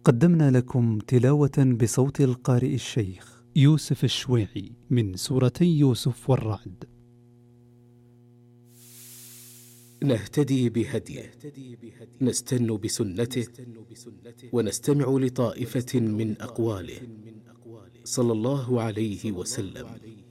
قدمنا لكم تلاوة بصوت القارئ الشيخ يوسف الشويعي من سورتي يوسف والرعد. نهتدي بهديه، نستن بسنته، ونستمع لطائفة من أقواله صلى الله عليه وسلم.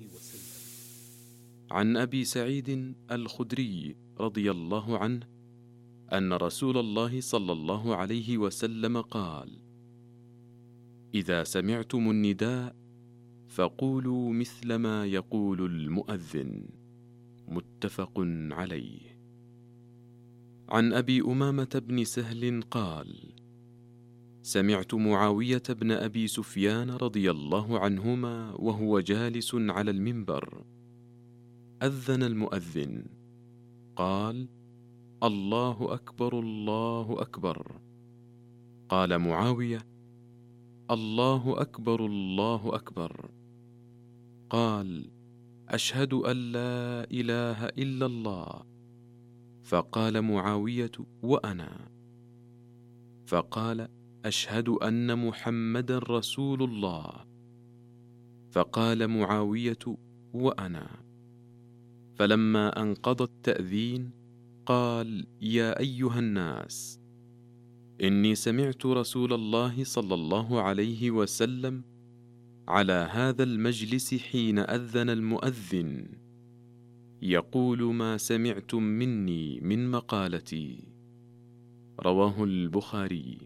عن أبي سعيد الخدري رضي الله عنه أن رسول الله صلى الله عليه وسلم قال: إذا سمعتم النداء فقولوا مثل ما يقول المؤذن. متفق عليه. عن أبي أمامة بن سهل قال: سمعت معاوية بن أبي سفيان رضي الله عنهما وهو جالس على المنبر، أذن المؤذن قال: الله أكبر الله أكبر. قال معاوية: الله أكبر الله أكبر. قال: أشهد أن لا إله إلا الله. فقال معاوية: وأنا. فقال: أشهد أن محمدا رسول الله. فقال معاوية: وأنا. فلما انقضى التأذين قال: يا أيها الناس، إني سمعت رسول الله صلى الله عليه وسلم على هذا المجلس حين أذن المؤذن يقول ما سمعتم مني من مقالتي. رواه البخاري.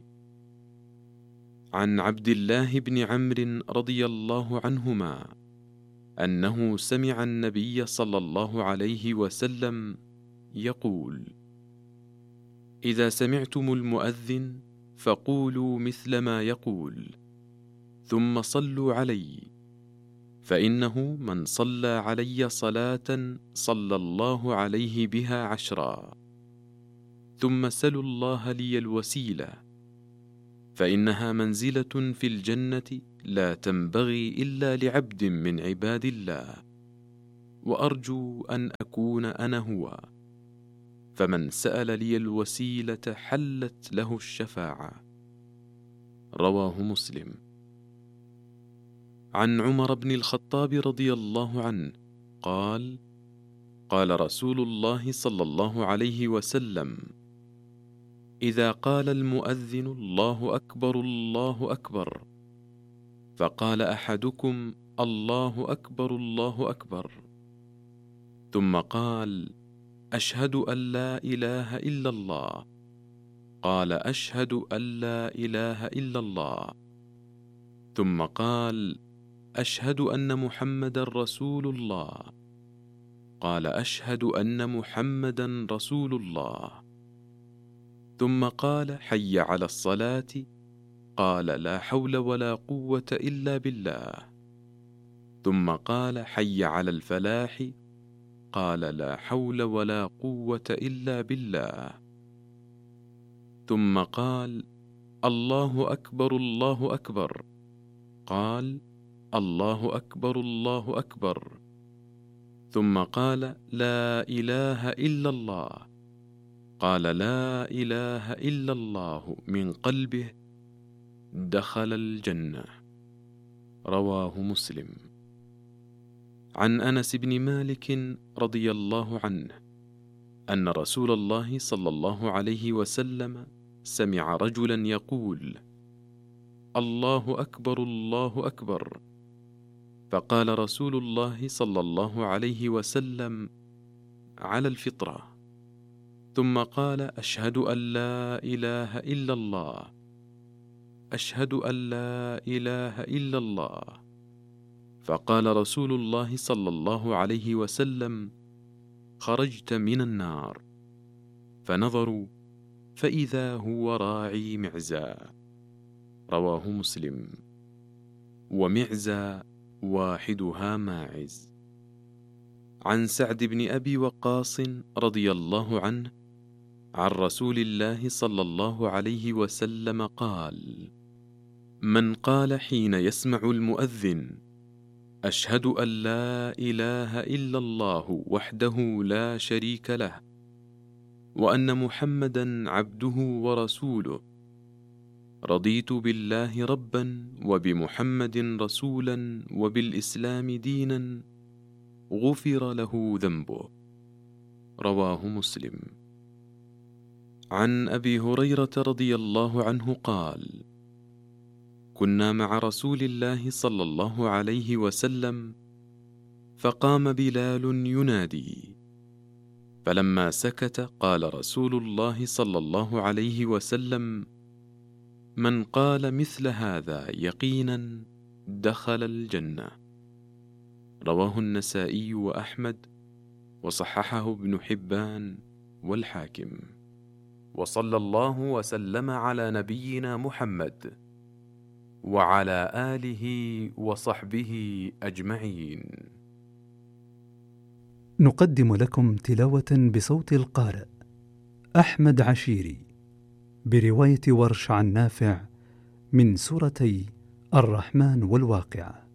عن عبد الله بن عمرو رضي الله عنهما أنه سمع النبي صلى الله عليه وسلم يقول: إذا سمعتم المؤذن فقولوا مثل ما يقول، ثم صلوا علي، فإنه من صلى علي صلاة صلى الله عليه بها 10. ثم سلوا الله لي الوسيلة، فإنها منزلة في الجنة لا تنبغي إلا لعبد من عباد الله، وأرجو أن أكون أنا هو. فمن سأل لي الوسيلة حلت له الشفاعة. رواه مسلم. عن عمر بن الخطاب رضي الله عنه قال: قال رسول الله صلى الله عليه وسلم: إذا قال المؤذن الله أكبر الله أكبر، فقال أحدكم الله أكبر الله أكبر، ثم قال: أشهد أن لا إله إلا الله، قال: أشهد أن لا إله إلا الله، ثم قال: أشهد أن محمدا رسول الله، قال: أشهد أن محمدا رسول الله، ثم قال: حي على الصلاة، قال: لا حول ولا قوة إلا بالله، ثم قال: حي على الفلاح، قال: لا حول ولا قوة إلا بالله، ثم قال: الله أكبر الله أكبر، قال: الله أكبر الله أكبر، ثم قال: لا إله إلا الله، قال: لا إله إلا الله من قلبه، دخل الجنة. رواه مسلم. عن أنس بن مالك رضي الله عنه أن رسول الله صلى الله عليه وسلم سمع رجلا يقول: الله أكبر الله أكبر. فقال رسول الله صلى الله عليه وسلم: على الفطرة. ثم قال: أشهد أن لا إله إلا الله، أشهد أن لا إله إلا الله. فقال رسول الله صلى الله عليه وسلم: خرجت من النار. فنظروا فإذا هو راعي معزى. رواه مسلم. ومعزى واحدها ماعز. عن سعد بن أبي وقاص رضي الله عنه عن رسول الله صلى الله عليه وسلم قال: من قال حين يسمع المؤذن: أشهد أن لا إله إلا الله وحده لا شريك له، وأن محمدا عبده ورسوله، رضيت بالله ربا وبمحمد رسولا وبالإسلام دينا غفر له ذنبه. رواه مسلم. عن أبي هريرة رضي الله عنه قال: كنا مع رسول الله صلى الله عليه وسلم فقام بلال ينادي، فلما سكت قال رسول الله صلى الله عليه وسلم: من قال مثل هذا يقينا دخل الجنة. رواه النسائي وأحمد، وصححه ابن حبان والحاكم. وصلى الله وسلم على نبينا محمد وعلى آله وصحبه أجمعين. نقدم لكم تلاوة بصوت القارئ أحمد عشيري برواية ورش عن نافع من سورتي الرحمن والواقعة.